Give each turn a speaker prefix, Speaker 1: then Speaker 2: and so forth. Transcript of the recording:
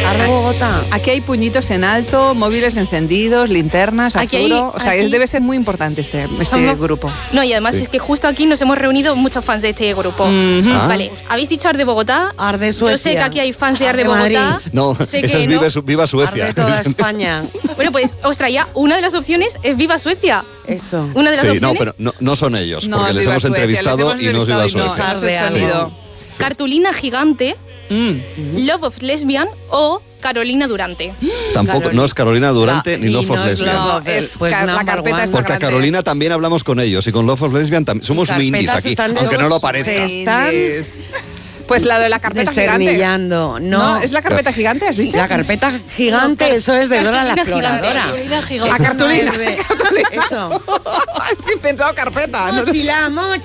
Speaker 1: Arde Bogotá.
Speaker 2: Aquí hay puñitos en alto, móviles encendidos, linternas, Arturo. O sea, debe ser muy importante este grupo.
Speaker 3: No, y además es que justo aquí nos hemos reunido muchos fans de este grupo. Vale, ¿habéis dicho Arde Bogotá?
Speaker 1: Arde Suecia.
Speaker 3: Yo sé que aquí hay fans de Arde Bogotá.
Speaker 4: No,
Speaker 3: sé
Speaker 4: esa
Speaker 3: que
Speaker 4: es Viva Suecia.
Speaker 1: Arde toda España.
Speaker 3: Bueno, pues os traía una de las opciones, es Viva Suecia.
Speaker 1: Eso.
Speaker 3: Una de las opciones.
Speaker 4: No, pero no son ellos,
Speaker 2: No,
Speaker 4: porque les
Speaker 2: Viva
Speaker 4: hemos
Speaker 2: Suecia,
Speaker 4: entrevistado y no es Viva Suecia.
Speaker 2: No es el sonido.
Speaker 3: Cartulina Gigante, Love of Lesbian o Carolina Durante.
Speaker 4: Tampoco, no es Carolina Durante ni Love of Lesbian.
Speaker 2: No, es
Speaker 1: Pues
Speaker 2: la carpeta está
Speaker 4: Porque a
Speaker 2: grande.
Speaker 4: Carolina también hablamos con ellos y con Love of Lesbian también. Somos muy indies aquí, aunque no lo parezca.
Speaker 1: Se están
Speaker 2: Pues la de la carpeta gigante.
Speaker 1: desternillando. No,
Speaker 2: ¿Es la carpeta gigante, has dicho?
Speaker 1: la carpeta gigante, eso es de Dora la
Speaker 3: Cartulina
Speaker 1: Exploradora.
Speaker 3: gigante.
Speaker 2: La cartulina.
Speaker 1: Eso.
Speaker 2: Sí, pensado carpeta.
Speaker 1: Mochi, la mochi.